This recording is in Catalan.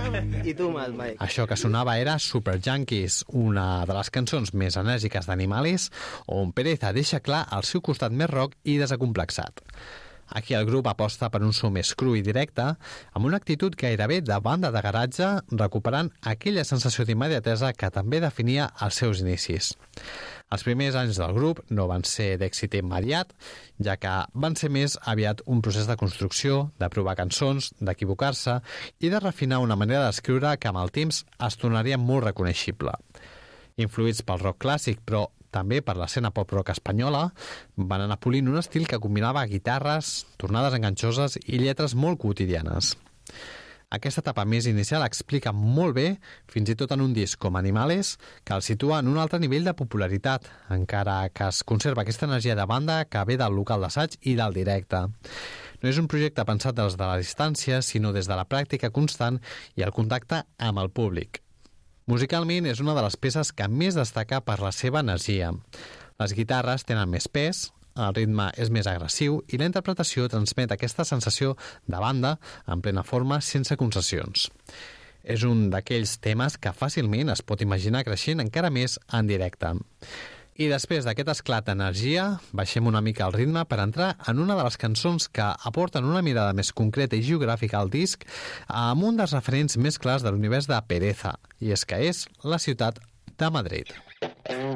I tu más, Mike. Això que sonava era Super Junkies, una de les cançons més enèrgiques d'Animalis, on Pereza deixa clar el seu costat més rock i desacomplexat. Aquí el grup aposta per un so més cru i directe, amb una actitud gairebé de banda de garatge, recuperant aquella sensació d'immediatesa que també definia els seus inicis. Els primers anys del grup no van ser d'èxit immediat, ja que van ser més aviat un procés de construcció, de provar cançons, d'equivocar-se i de refinar una manera d'escriure que amb el temps es tornaria molt reconeixible. Influïts pel rock clàssic, però també per l'escena pop-rock espanyola, van anar polint un estil que combinava guitarres, tornades enganxoses i lletres molt quotidianes. Aquesta etapa més inicial explica molt bé, fins i tot en un disc com Animales, que el situa en un altre nivell de popularitat, encara que es conserva aquesta energia de banda que ve del local d'assaig i del directe. No és un projecte pensat des de la distància, sinó des de la pràctica constant i el contacte amb el públic. Musicalment és una de les peces que més destaca per la seva energia. Les guitarres tenen més pes, el ritme és més agressiu i la interpretació transmet aquesta sensació de banda en plena forma sense concessions. És un d'aquells temes que fàcilment es pot imaginar creixent encara més en directe. I després d'aquest esclat d'energia, baixem una mica el ritme per entrar en una de les cançons que aporten una mirada més concreta i geogràfica al disc amb un dels referents més clars de l'univers de Pereza, i és que és la ciutat de Madrid.